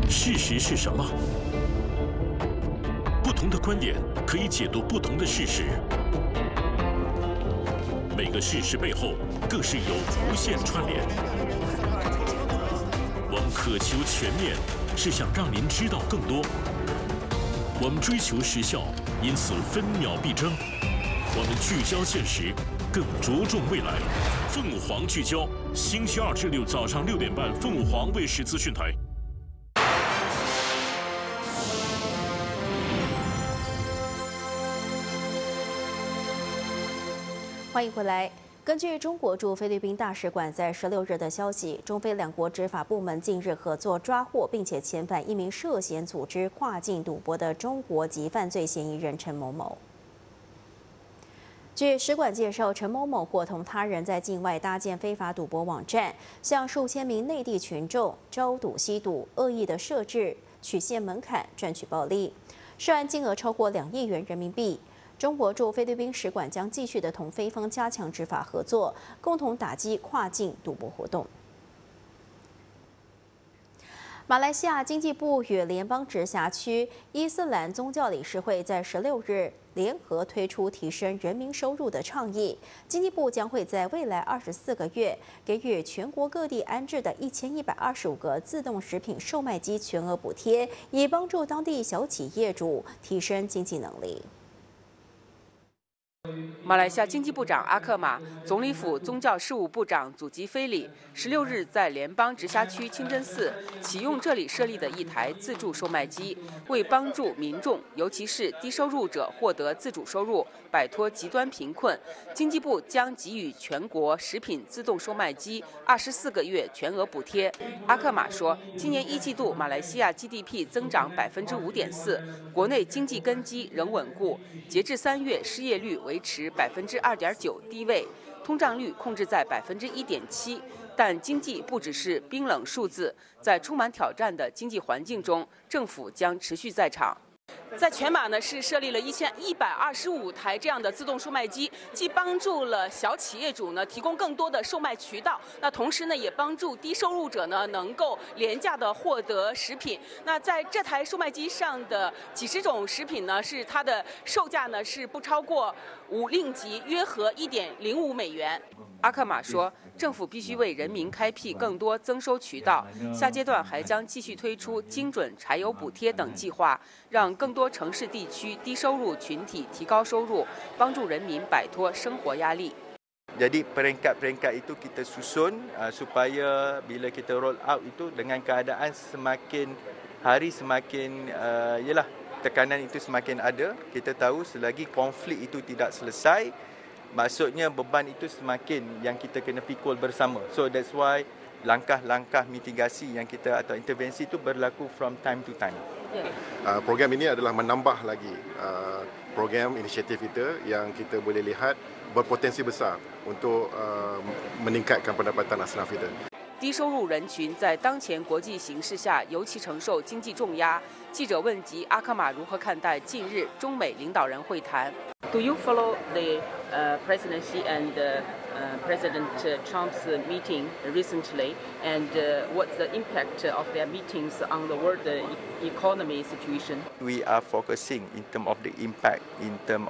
事实是什么？不同的观点可以解读不同的事实，每个事实背后更是有无限串联。我们渴求全面，是想让您知道更多。我们追求时效，因此分秒必争。我们聚焦现实，更着重未来。凤凰聚焦，星期2至6早上6点半，凤凰卫视资讯台。 欢迎回来。根据中国驻菲律宾大使馆在16日的消息，中菲两国执法部门近日合作抓获并且遣返一名涉嫌组织跨境赌博的中国籍犯罪嫌疑人陈某某。据使馆介绍，陈某某伙同他人在境外搭建非法赌博网站，向数千名内地群众招赌吸赌，恶意的设置曲线门槛，赚取暴利。涉案金额超过2亿元人民币。中国驻菲律宾使馆将继续的同菲方加强执法合作，共同打击跨境赌博活动。马来西亚经济部与联邦直辖区伊斯兰宗教理事会在16日联合推出提升人民收入的倡议。经济部将会在未来24个月给予全国各地安置的1125个自动食品售卖机全额补贴，以帮助当地小企业主提升经济能力。 马来西亚经济部长阿克马、总理府宗教事务部长祖吉菲里16日在联邦直辖区清真寺启用这里设立的一台自助售卖机，为帮助民众，尤其是低收入者获得自主收入，摆脱极端贫困，经济部将给予全国食品自动售卖机24个月全额补贴。阿克马说，今年1季度马来西亚 GDP 增长5.4%，国内经济根基仍稳固，截至3月失业率维持2.9%低位，通胀率控制在1.7%。但经济不只是冰冷数字，在充满挑战的经济环境中，政府将持续在场。在全马呢是设立了1125台这样的自动售卖机，既帮助了小企业主呢提供更多的售卖渠道，那同时呢也帮助低收入者呢能够廉价的获得食品。那在这台售卖机上的几十种食品呢，是它的售价呢是不超过5令吉，约合1.05美元。阿克马说，政府必须为人民开辟更多增收渠道，下阶段还将继续推出精准柴油补贴等计划，让更多城市地区低收入群体提高收入，帮助人民摆脱生活压力。 Jadi peringkat-peringkat itu kita susun supaya bila kita roll out itu dengan keadaan semakin hari semakin yalah tekanan itu semakin ada. Kita tahu selagi konflik itu tidak selesai, maksudnya beban itu semakin yang kita kena pikul bersama. So that's why langkah-langkah mitigasi yang kita atau intervensi itu berlaku from time to time. Program ini adalah menambah lagi program inisiatif kita yang kita boleh lihat berpotensi besar untuk meningkatkan pendapatan asnaf kita. 低收入人群在当前国际形势下尤其承受经济重压。记者问及阿克马如何看待近日中美领导人会谈。Do you follow the presidency and President Trump's meeting recently, and what's the impact of their meetings on the world economy situation? We are focusing in terms of the impact in terms